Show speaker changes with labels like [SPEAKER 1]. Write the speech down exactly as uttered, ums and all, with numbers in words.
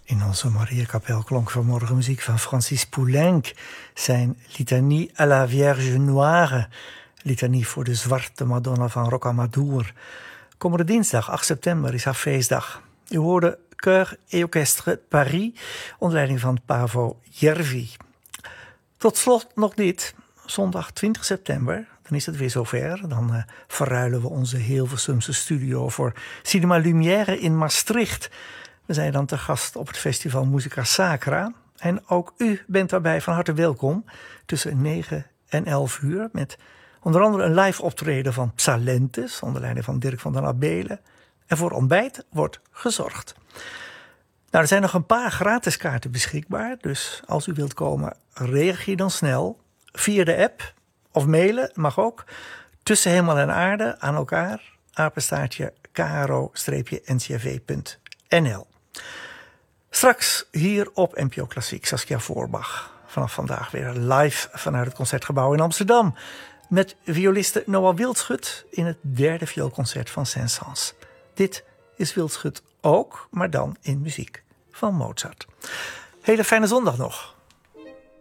[SPEAKER 1] In onze Mariakapel klonk vanmorgen muziek van Francis Poulenc. Zijn Litanie à la Vierge Noire. Litanie voor de zwarte Madonna van Rocamadour. Komende dinsdag, acht september, is haar feestdag. U hoorde Chœur et Orchestre Paris, onder leiding van Paavo Järvi. Tot slot nog dit. Zondag twintig september, dan is het weer zover. Dan uh, verruilen we onze Hilversumse studio voor Cinema Lumière in Maastricht. We zijn dan te gast op het festival Musica Sacra. En ook u bent daarbij van harte welkom tussen negen en elf uur. Met onder andere een live optreden van Psalentes, onder leiding van Dirk van den Abelen. En voor ontbijt wordt gezorgd. Nou, er zijn nog een paar gratis kaarten beschikbaar. Dus als u wilt komen, reageer dan snel via de app of mailen, mag ook. Tussen hemel en aarde aan elkaar, apenstaartje kro-n c r v punt n l. Straks hier op N P O Klassiek Saskia Voorbach. Vanaf vandaag weer live vanuit het Concertgebouw in Amsterdam. Met violiste Noah Wildschut in het derde vioolconcert van Saint-Saëns. Dit is Wildschut ook, maar dan in muziek van Mozart. Hele fijne zondag nog.